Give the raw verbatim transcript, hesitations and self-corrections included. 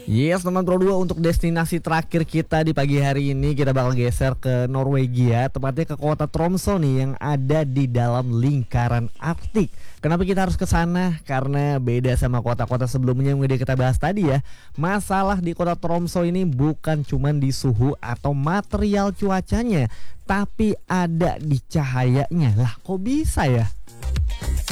Yes, teman Pro dua, untuk destinasi terakhir kita di pagi hari ini kita bakal geser ke Norwegia, tepatnya ke kota Tromsø nih yang ada di dalam lingkaran Arktik. Kenapa kita harus ke sana? Karena beda sama kota-kota sebelumnya yang udah kita bahas tadi ya. Masalah di kota Tromsø ini bukan cuman di suhu atau material cuacanya, tapi ada di cahayanya. Lah, kok bisa ya?